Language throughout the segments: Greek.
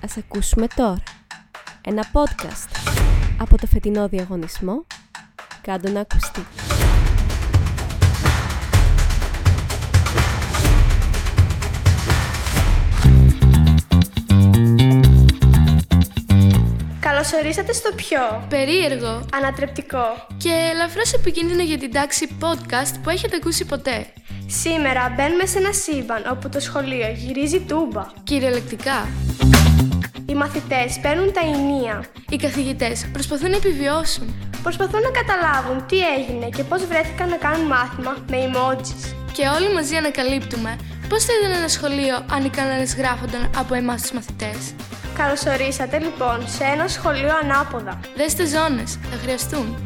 Ας ακούσουμε τώρα ένα podcast από το φετινό διαγωνισμό «Κάντο να ακουστεί». Καλώς ορίσατε στο πιο περίεργο, ανατρεπτικό και ελαφρώς επικίνδυνο για την τάξη podcast που έχετε ακούσει ποτέ. Σήμερα μπαίνουμε σε ένα σύμπαν όπου το σχολείο γυρίζει τούμπα. Κυριολεκτικά. Οι μαθητές παίρνουν τα ηνία. Οι καθηγητές προσπαθούν να επιβιώσουν. Προσπαθούν να καταλάβουν τι έγινε και πώς βρέθηκαν να κάνουν μάθημα με emojis. Και όλοι μαζί ανακαλύπτουμε πώς θα ήταν ένα σχολείο αν οι κανόνες γράφονταν από εμάς τους μαθητές. Καλώς ορίσατε λοιπόν σε ένα σχολείο ανάποδα. Δέστε ζώνες, θα χρειαστούν.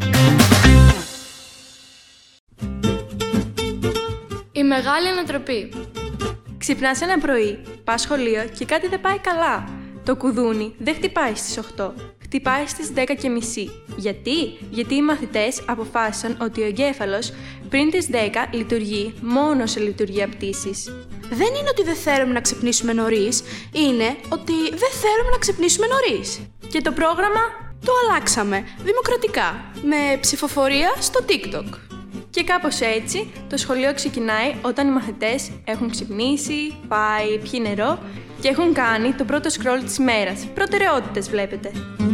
Η μεγάλη ανατροπή. Ξυπνάς ένα πρωί, πας σχολείο και κάτι δεν πάει καλά. Το κουδούνι δεν χτυπάει στις 8, χτυπάει στις 10:30. Γιατί οι μαθητές αποφάσισαν ότι ο εγκέφαλος πριν τις 10 λειτουργεί μόνο σε λειτουργία πτήσης. Δεν είναι ότι δεν θέλουμε να ξυπνήσουμε νωρίς, είναι ότι δεν θέλουμε να ξυπνήσουμε νωρίς. Και το πρόγραμμα το αλλάξαμε δημοκρατικά, με ψηφοφορία στο TikTok. Και κάπως έτσι το σχολείο ξεκινάει όταν οι μαθητές έχουν ξυπνήσει, πάει, πιει νερό και έχουν κάνει το πρώτο scroll της ημέρας. Προτεραιότητες βλέπετε.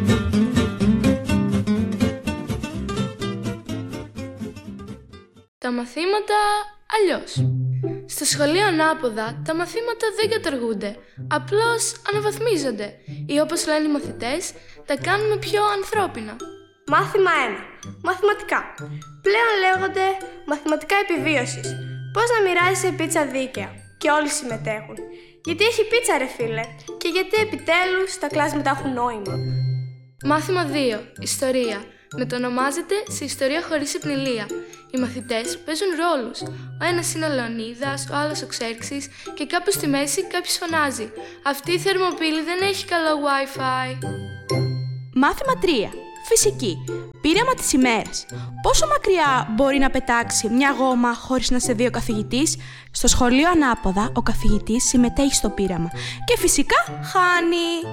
Τα μαθήματα αλλιώς. Στο σχολείο ανάποδα τα μαθήματα δεν καταργούνται, απλώς αναβαθμίζονται ή όπως λένε οι μαθητές, τα κάνουμε πιο ανθρώπινα. Μάθημα 1. Μαθηματικά. Πλέον λέγονται μαθηματικά επιβίωσης. Πώς να μοιράζεσαι πίτσα δίκαια. Και όλοι συμμετέχουν. Γιατί έχει πίτσα ρε φίλε. Και γιατί επιτέλους τα κλάσματα έχουν νόημα. Μάθημα 2. Ιστορία. Μετονομάζεται σε ιστορία χωρίς επνηλία. Οι μαθητές παίζουν ρόλους. Ο ένας είναι ο Λεωνίδας, ο άλλος ο Ξέρξης και κάπου στη μέση κάποιος φωνάζει. Αυτή η θερμοπύλη δεν έχει καλό Wi-Fi. Μάθημα 3. Φυσική. Πείραμα της ημέρας. Πόσο μακριά μπορεί να πετάξει μια γόμα χωρίς να σε δει ο καθηγητής? Στο σχολείο ανάποδα, ο καθηγητής συμμετέχει στο πείραμα και φυσικά χάνει.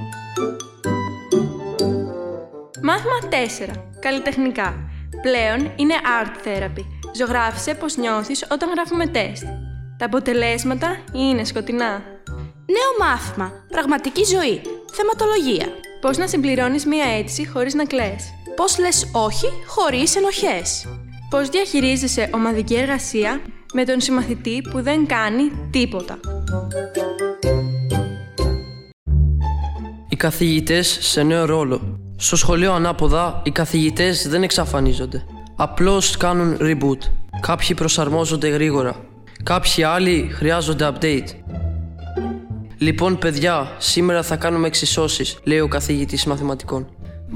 Μάθημα 4. Καλλιτεχνικά. Πλέον είναι art therapy. Ζωγράφισε πώς νιώθεις όταν γράφουμε τεστ. Τα αποτελέσματα είναι σκοτεινά. Νέο μάθημα. Πραγματική ζωή. Θεματολογία. Πώς να συμπληρώνεις μία αίτηση χωρίς να κλαις. Πώς λες όχι χωρίς ενοχές. Πώς διαχειρίζεσαι ομαδική εργασία με τον συμμαθητή που δεν κάνει τίποτα. Οι καθηγητές σε νέο ρόλο. Στο σχολείο ανάποδα, οι καθηγητές δεν εξαφανίζονται. Απλώς κάνουν reboot. Κάποιοι προσαρμόζονται γρήγορα. Κάποιοι άλλοι χρειάζονται update. Λοιπόν, παιδιά, σήμερα θα κάνουμε εξισώσεις, λέει ο καθηγητής μαθηματικών.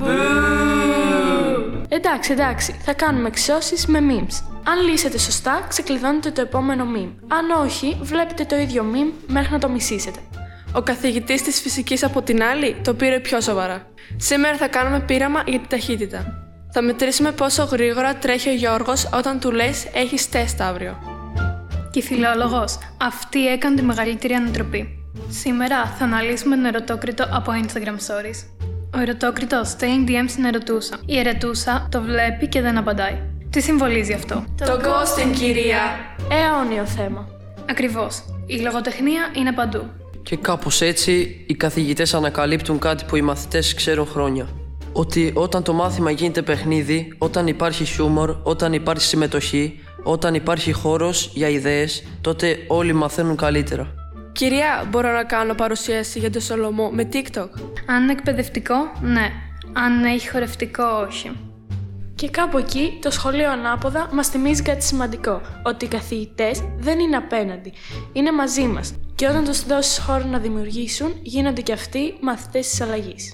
Εντάξει, θα κάνουμε εξισώσεις με memes. Αν λύσετε σωστά, ξεκλειδώνετε το επόμενο meme. Αν όχι, βλέπετε το ίδιο meme μέχρι να το μισήσετε. Ο καθηγητής της φυσικής από την άλλη το πήρε πιο σοβαρά. Σήμερα θα κάνουμε πείραμα για την ταχύτητα. Θα μετρήσουμε πόσο γρήγορα τρέχει ο Γιώργος όταν του λες έχεις τεστ αύριο. Και η φιλόλογος, αυτή έκανε τη μεγαλύτερη ανατροπή. Σήμερα θα αναλύσουμε τον ερωτόκριτο από Instagram Stories. Ο ερωτόκριτος στέλνει DM στην ερωτούσα. Η ερωτούσα το βλέπει και δεν απαντάει. Τι συμβολίζει αυτό? Το ghosting, κυρία! Αιώνιο θέμα. Ακριβώς. Η λογοτεχνία είναι παντού. Και κάπως έτσι, οι καθηγητές ανακαλύπτουν κάτι που οι μαθητές ξέρουν χρόνια. Ότι όταν το μάθημα γίνεται παιχνίδι, όταν υπάρχει χιούμορ, όταν υπάρχει συμμετοχή, όταν υπάρχει χώρος για ιδέες, τότε όλοι μαθαίνουν καλύτερα. Κυρία, μπορώ να κάνω παρουσίαση για το Σολομό με TikTok? Αν είναι εκπαιδευτικό, ναι. Αν έχει χορευτικό, όχι. Και κάπου εκεί το σχολείο ανάποδα μας θυμίζει κάτι σημαντικό. Ότι οι καθηγητές δεν είναι απέναντι. Είναι μαζί μας. Και όταν τους δώσεις χώρο να δημιουργήσουν, γίνονται και αυτοί μαθητές της αλλαγής.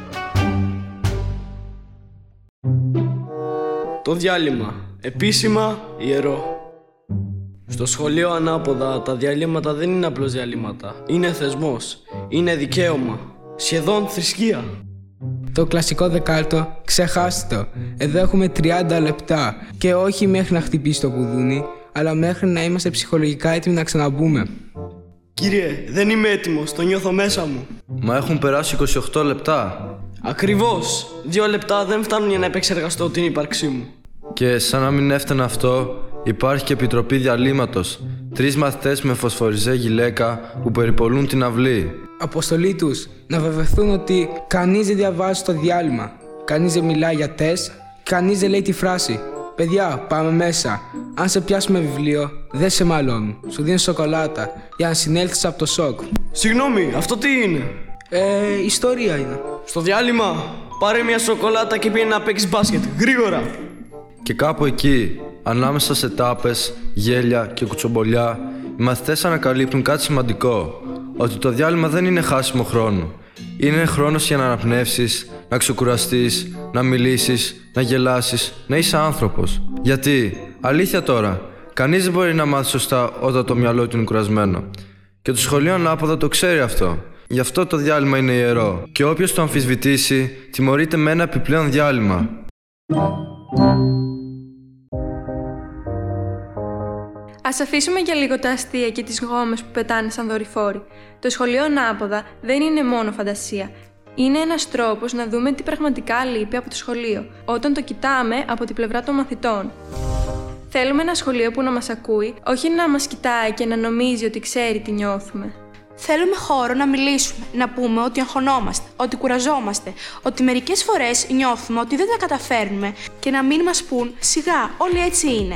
Το διάλειμμα. Επίσημα ιερό. Στο σχολείο ανάποδα τα διαλύματα δεν είναι απλώς διαλύματα. Είναι θεσμός. Είναι δικαίωμα. Σχεδόν θρησκεία. Το κλασικό δεκάλυτο, ξεχάστε το. Εδώ έχουμε 30 λεπτά και όχι μέχρι να χτυπήσει το κουδούνι, αλλά μέχρι να είμαστε ψυχολογικά έτοιμοι να ξαναμπούμε. Κύριε, δεν είμαι έτοιμος, το νιώθω μέσα μου. Μα έχουν περάσει 28 λεπτά. Ακριβώς. 2 λεπτά δεν φτάνουν για να επεξεργαστώ την ύπαρξή μου. Και σαν να μην έφτανε αυτό, υπάρχει και επιτροπή διαλύματος. 3 μαθητές με φωσφοριζέ γυλαίκα που περιπολούν την αυλή. Αποστολή τους να βεβαιωθούν ότι κανείς δεν διαβάζει το διάλειμμα. Κανείς δεν μιλάει για τεστ. Κανείς δεν λέει τη φράση «Παιδιά, πάμε μέσα. Αν σε πιάσουμε βιβλίο, δεν σε μαλώνουν. Σου δίνουν σοκολάτα για να συνέλθεις από το σοκ». Συγγνώμη, αυτό τι είναι? Ιστορία είναι. Στο διάλειμμα, πάρε μια σοκολάτα και πήγαινε να παίξεις μπάσκετ. Γρήγορα! Και κάπου εκεί, ανάμεσα σε τάπες, γέλια και κουτσομπολιά, οι μαθητές ανακαλύπτουν κάτι σημαντικό. Ότι το διάλειμμα δεν είναι χάσιμο χρόνο. Είναι χρόνος για να αναπνεύσεις, να ξεκουραστείς, να μιλήσεις, να γελάσεις, να είσαι άνθρωπος. Γιατί, αλήθεια τώρα, κανείς δεν μπορεί να μάθει σωστά όταν το μυαλό του είναι κουρασμένο. Και το σχολείο ανάποδα το ξέρει αυτό. Γι' αυτό το διάλειμμα είναι ιερό. Και όποιος το αμφισβητήσει, τιμωρείται με ένα επιπλέον διάλειμμα. Ας αφήσουμε για λίγο τα αστεία και τις γόμες που πετάνε σαν δορυφόροι. Το σχολείο ανάποδα δεν είναι μόνο φαντασία. Είναι ένας τρόπος να δούμε τι πραγματικά λείπει από το σχολείο, όταν το κοιτάμε από την πλευρά των μαθητών. Θέλουμε ένα σχολείο που να μας ακούει, όχι να μας κοιτάει και να νομίζει ότι ξέρει τι νιώθουμε. Θέλουμε χώρο να μιλήσουμε, να πούμε ότι αγχωνόμαστε, ότι κουραζόμαστε, ότι μερικές φορές νιώθουμε ότι δεν τα καταφέρνουμε και να μην μας πούν «Σιγά, όλοι έτσι είναι».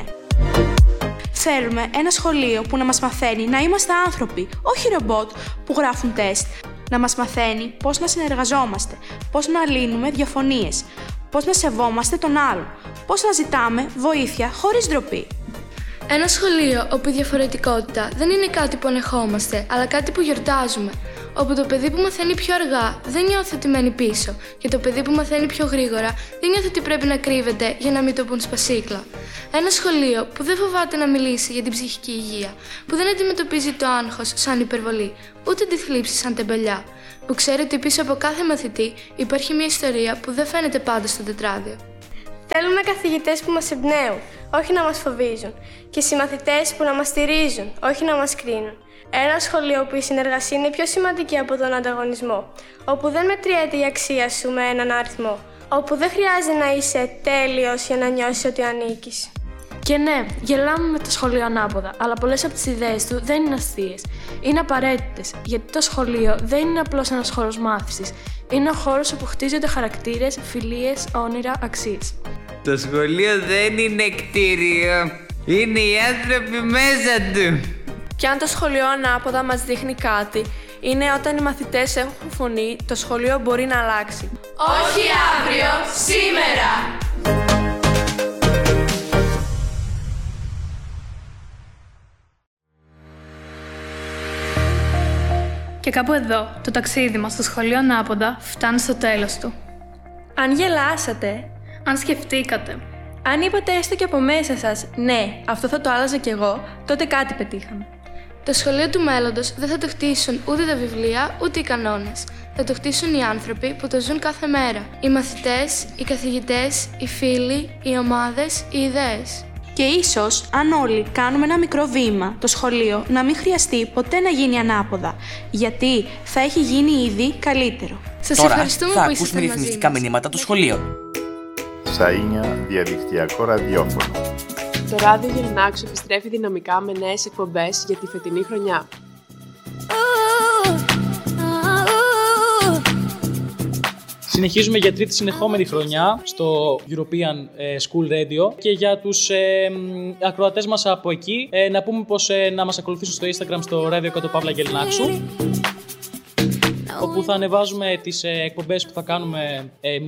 Θέλουμε ένα σχολείο που να μας μαθαίνει να είμαστε άνθρωποι, όχι ρομπότ που γράφουν τεστ. Να μας μαθαίνει πώς να συνεργαζόμαστε, πώς να λύνουμε διαφωνίες, πώς να σεβόμαστε τον άλλον, πώς να ζητάμε βοήθεια χωρίς ντροπή. Ένα σχολείο όπου η διαφορετικότητα δεν είναι κάτι που ανεχόμαστε, αλλά κάτι που γιορτάζουμε. Όπου το παιδί που μαθαίνει πιο αργά δεν νιώθει ότι μένει πίσω και το παιδί που μαθαίνει πιο γρήγορα δεν νιώθει ότι πρέπει να κρύβεται για να μην το πουν σπασίκλα. Ένα σχολείο που δεν φοβάται να μιλήσει για την ψυχική υγεία, που δεν αντιμετωπίζει το άγχος σαν υπερβολή, ούτε τη θλίψη σαν τεμπελιά, που ξέρει ότι πίσω από κάθε μαθητή υπάρχει μια ιστορία που δεν φαίνεται πάντα στο τετράδιο. Θέλουμε καθηγητές που μας εμπνέουν, όχι να μας φοβίζουν, και συμμαθητές που να μας στηρίζουν, όχι να μας κρίνουν. Ένα σχολείο που η συνεργασία είναι πιο σημαντική από τον ανταγωνισμό, όπου δεν μετριέται η αξία σου με έναν αριθμό, όπου δεν χρειάζεται να είσαι τέλειος για να νιώσεις ότι ανήκεις. Και ναι, γελάμε με το σχολείο ανάποδα, αλλά πολλές από τις ιδέες του δεν είναι αστείες. Είναι απαραίτητες, γιατί το σχολείο δεν είναι απλώς ένας χώρος μάθησης. Είναι ο χώρος όπου χτίζονται χαρακτήρες, φιλίες, όνειρα, αξίες. Το σχολείο δεν είναι κτίριο, είναι οι άνθρωποι μέσα του. Και αν το σχολείο ανάποδα μας δείχνει κάτι, είναι όταν οι μαθητές έχουν φωνή, το σχολείο μπορεί να αλλάξει. Όχι αύριο, σήμερα! Και κάπου εδώ, το ταξίδι μας στο σχολείο ανάποδα φτάνει στο τέλος του. Αν γελάσατε, αν σκεφτήκατε, αν είπατε έστω και από μέσα σας «Ναι, αυτό θα το άλλαζα κι εγώ», τότε κάτι πετύχαμε. Το σχολείο του μέλλοντος δεν θα το χτίσουν ούτε τα βιβλία, ούτε οι κανόνες. Θα το χτίσουν οι άνθρωποι που το ζουν κάθε μέρα. Οι μαθητές, οι καθηγητές, οι φίλοι, οι ομάδες, οι ιδέες. Και ίσως, αν όλοι κάνουμε ένα μικρό βήμα, το σχολείο να μην χρειαστεί ποτέ να γίνει ανάποδα, γιατί θα έχει γίνει ήδη καλύτερο. Σας ευχαριστούμε που ήσασταν μαζί μας. Τώρα θα ακούσουμε ρυθμιστικά μηνύματα του σχολείου. Σαΐνια, διαδικτυακό ραδιόφωνο. Το ράδιο Γελνάξου επιστρέφει δυναμικά με νέες εκπομπές για τη φετινή χρονιά. Συνεχίζουμε για τρίτη συνεχόμενη χρονιά στο European School Radio και για τους ακροατές μας από εκεί να πούμε πως να μας ακολουθήσουν στο Instagram στο Radio Παύλα Γελνάξου, όπου θα ανεβάζουμε τις εκπομπές που θα κάνουμε